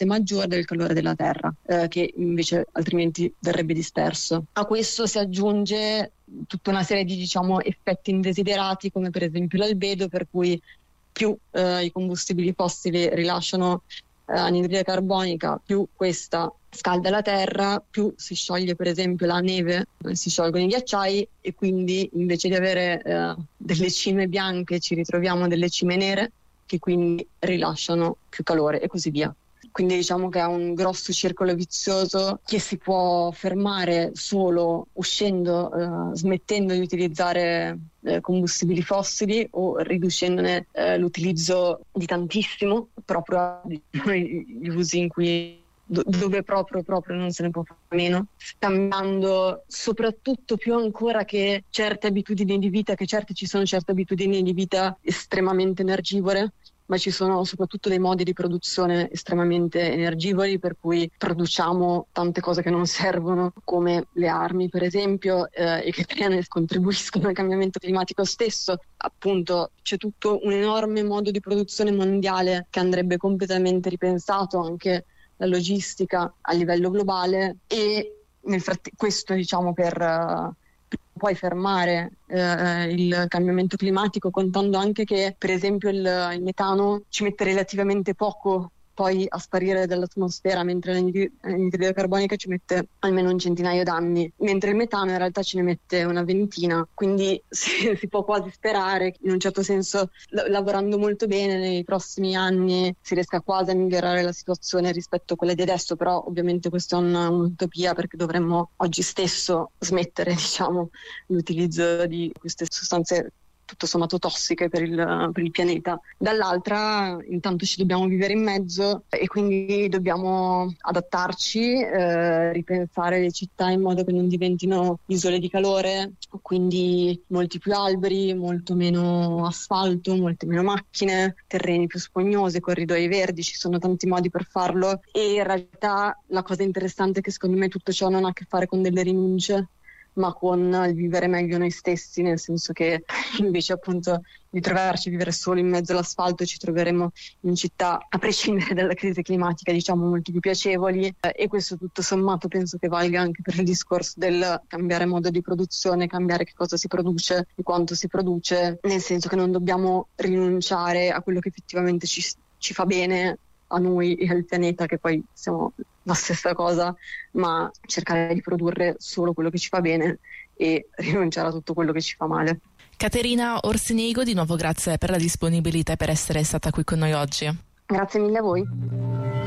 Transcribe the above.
parte maggiore del calore della Terra, che invece altrimenti verrebbe disperso. A questo si aggiunge tutta una serie di, effetti indesiderati, come per esempio l'albedo, per cui più i combustibili fossili rilasciano anidride carbonica, più questa scalda la terra, più si scioglie per esempio la neve, si sciolgono i ghiacciai, e quindi invece di avere delle cime bianche ci ritroviamo delle cime nere che quindi rilasciano più calore e così via. Quindi diciamo che è un grosso circolo vizioso che si può fermare solo uscendo, smettendo di utilizzare combustibili fossili o riducendone l'utilizzo di tantissimo, proprio gli usi in cui dove proprio non se ne può fare a meno, cambiando soprattutto più ancora che certe abitudini di vita, ci sono certe abitudini di vita estremamente energivore, ma ci sono soprattutto dei modi di produzione estremamente energivori, per cui produciamo tante cose che non servono, come le armi per esempio, e che contribuiscono al cambiamento climatico stesso. Appunto c'è tutto un enorme modo di produzione mondiale che andrebbe completamente ripensato, anche la logistica a livello globale, e questo per poi fermare il cambiamento climatico, contando anche che per esempio il metano ci mette relativamente poco poi a sparire dall'atmosfera, mentre l'anidride carbonica ci mette almeno un centinaio d'anni, mentre il metano in realtà ce ne mette una ventina. Quindi si può quasi sperare, in un certo senso, lavorando molto bene, nei prossimi anni si riesca quasi a migliorare la situazione rispetto a quella di adesso, però ovviamente questa è un'utopia, perché dovremmo oggi stesso smettere l'utilizzo di queste sostanze tutto sommato tossiche per il pianeta. Dall'altra intanto ci dobbiamo vivere in mezzo, e quindi dobbiamo adattarci, ripensare le città in modo che non diventino isole di calore, quindi molti più alberi, molto meno asfalto, molte meno macchine, terreni più spugnosi, corridoi verdi. Ci sono tanti modi per farlo, e in realtà la cosa interessante è che secondo me tutto ciò non ha a che fare con delle rinunce, ma con il vivere meglio noi stessi, nel senso che invece appunto di trovarci a vivere solo in mezzo all'asfalto, ci troveremo in città, a prescindere dalla crisi climatica, molto più piacevoli, e questo tutto sommato penso che valga anche per il discorso del cambiare modo di produzione, cambiare che cosa si produce e quanto si produce, nel senso che non dobbiamo rinunciare a quello che effettivamente ci fa bene a noi e al pianeta, che poi siamo la stessa cosa, ma cercare di produrre solo quello che ci fa bene e rinunciare a tutto quello che ci fa male. Caterina Orsenigo, di nuovo grazie per la disponibilità e per essere stata qui con noi oggi. Grazie mille a voi.